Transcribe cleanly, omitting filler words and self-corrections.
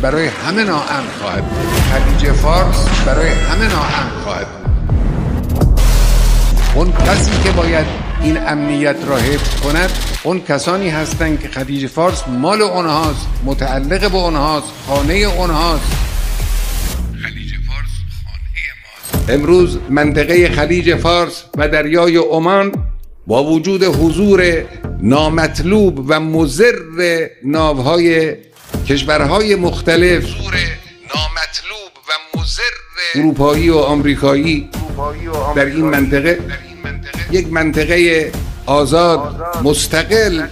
برای همه ناامن خواهد بود. خلیج فارس برای همه ناامن خواهد بود. اون کسی که باید این امنیت را حفظ کند اون کسانی هستند که خلیج فارس مال اونهاست، متعلق به اونهاست، خانه اونهاست. خلیج فارس خانه ماست. امروز منطقه خلیج فارس و دریای عمان با وجود حضور نامطلوب و مضر ناوهای کشورهای مختلف، اروپایی و آمریکایی در این منطقه، یک منطقه آزاد مستقل